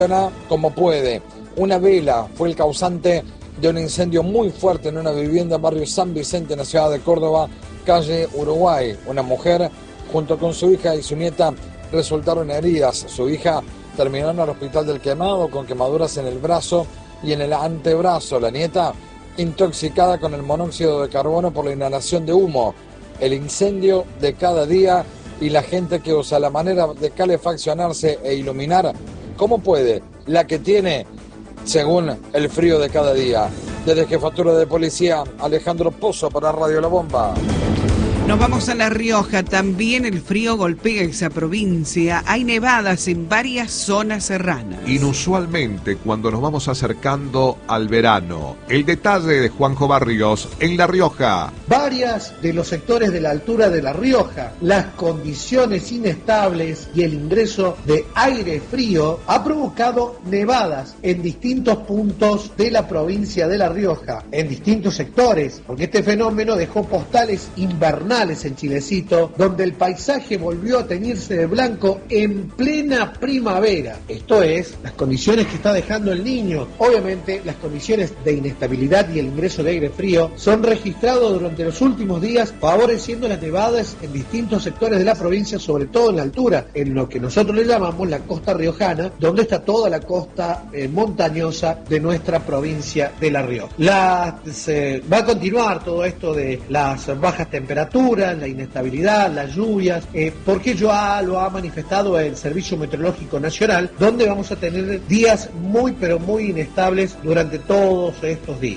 como puede. Una vela fue el causante de un incendio muy fuerte en una vivienda en barrio San Vicente, en la ciudad de Córdoba, calle Uruguay. Una mujer, junto con su hija y su nieta, resultaron heridas. Su hija terminó en el hospital del Quemado con quemaduras en el brazo y en el antebrazo. La nieta, intoxicada con el monóxido de carbono por la inhalación de humo. El incendio de cada día y la gente que usa la manera de calefaccionarse e iluminar como puede, la que tiene según el frío de cada día. Desde Jefatura de Policía, Alejandro Pozo para Radio La Bomba. Nos vamos a La Rioja, también el frío golpea esa provincia, hay nevadas en varias zonas serranas. Inusualmente cuando nos vamos acercando al verano, el detalle de Juanjo Barrios en La Rioja. Varias de los sectores de la altura de La Rioja, las condiciones inestables y el ingreso de aire frío ha provocado nevadas en distintos puntos de la provincia de La Rioja, en distintos sectores, porque este fenómeno dejó postales invernales en Chilecito, donde el paisaje volvió a teñirse de blanco en plena primavera. Esto es, las condiciones que está dejando el Niño. Obviamente, las condiciones de inestabilidad y el ingreso de aire frío son registrados durante los últimos días, favoreciendo las nevadas en distintos sectores de la provincia, sobre todo en la altura, en lo que nosotros le llamamos la costa riojana, donde está toda la costa montañosa de nuestra provincia de La Rioja. Va a continuar todo esto de las bajas temperaturas, la inestabilidad, las lluvias, porque ya lo ha manifestado el Servicio Meteorológico Nacional, donde vamos a tener días muy pero muy inestables durante todos estos días.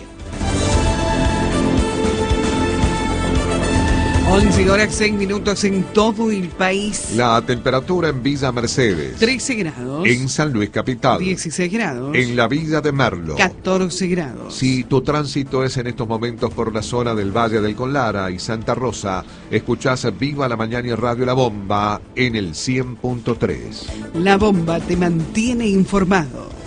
11:06 en todo el país. La temperatura en Villa Mercedes, 13 grados. en San Luis Capital, 16 grados. en la Villa de Merlo, 14 grados. Si tu tránsito es en estos momentos por la zona del Valle del Conlara y Santa Rosa, escuchás Viva la Mañana y Radio La Bomba en el 100.3. La Bomba te mantiene informado.